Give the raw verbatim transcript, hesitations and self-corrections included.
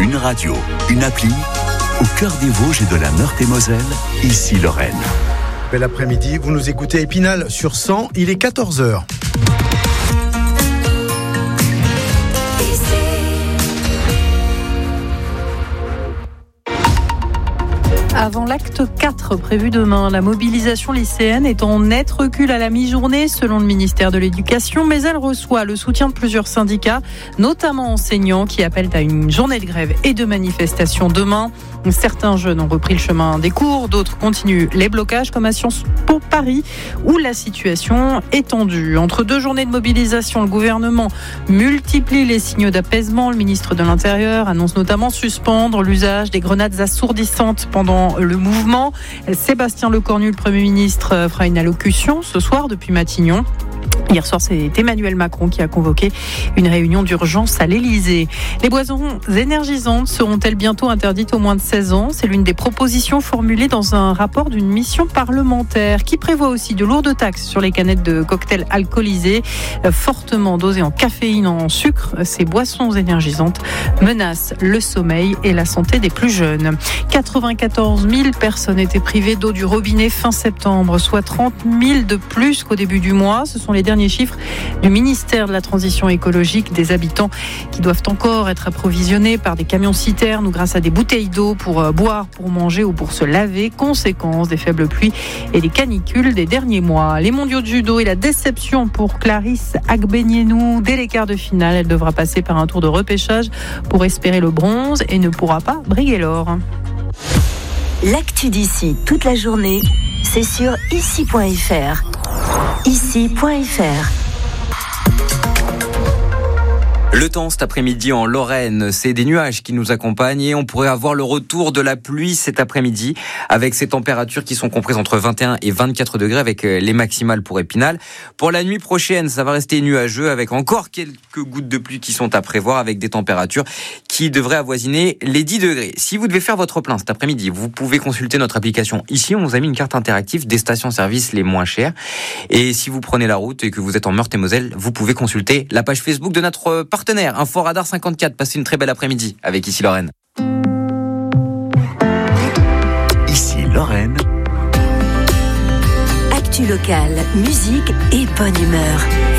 Une radio, une appli, au cœur des Vosges et de la Meurthe-et-Moselle, ici Lorraine. Bel après-midi, vous nous écoutez Épinal sur cent, il est quatorze heures. Avant l'acte quatre prévu demain, la mobilisation lycéenne est en net recul à la mi-journée selon le ministère de l'Éducation, mais elle reçoit le soutien de plusieurs syndicats, notamment enseignants qui appellent à une journée de grève et de manifestation demain. Certains jeunes ont repris le chemin des cours, d'autres continuent les blocages comme à Sciences Po Paris où la situation est tendue. Entre deux journées de mobilisation, le gouvernement multiplie les signaux d'apaisement. Le ministre de l'Intérieur annonce notamment suspendre l'usage des grenades assourdissantes pendant le mouvement. Sébastien Lecornu, le Premier ministre, fera une allocution ce soir depuis Matignon. Hier soir, c'est Emmanuel Macron qui a convoqué une réunion d'urgence à l'Élysée. Les boissons énergisantes seront-elles bientôt interdites aux moins de seize ans ? C'est l'une des propositions formulées dans un rapport d'une mission parlementaire qui prévoit aussi de lourdes taxes sur les canettes de cocktails alcoolisés, fortement dosées en caféine, en sucre. Ces boissons énergisantes menacent le sommeil et la santé des plus jeunes. quatre-vingt-quatorze mille personnes étaient privées d'eau du robinet fin septembre, soit trente mille de plus qu'au début du mois. Ce sont les derniers chiffres du ministère de la Transition écologique. Des habitants qui doivent encore être approvisionnés par des camions-citernes ou grâce à des bouteilles d'eau pour boire, pour manger ou pour se laver. Conséquence des faibles pluies et des canicules des derniers mois. Les mondiaux de judo et la déception pour Clarisse Agbenienou. Dès les quarts de finale, elle devra passer par un tour de repêchage pour espérer le bronze et ne pourra pas briguer l'or. L'actu d'ici toute la journée, c'est sur ici point f r. ici point f r. Le temps cet après-midi en Lorraine, c'est des nuages qui nous accompagnent et on pourrait avoir le retour de la pluie cet après-midi avec ces températures qui sont comprises entre vingt et un et vingt-quatre degrés avec les maximales pour Épinal. Pour la nuit prochaine, ça va rester nuageux avec encore quelques gouttes de pluie qui sont à prévoir avec des températures qui devraient avoisiner les dix degrés. Si vous devez faire votre plein cet après-midi, vous pouvez consulter notre application. Ici, on vous a mis une carte interactive des stations-service les moins chères. Et si vous prenez la route et que vous êtes en Meurthe-et-Moselle, vous pouvez consulter la page Facebook de notre partenaire. Info Radar cinquante-quatre, passez une très belle après-midi avec Ici Lorraine. Ici Lorraine. Actu locale, musique et bonne humeur.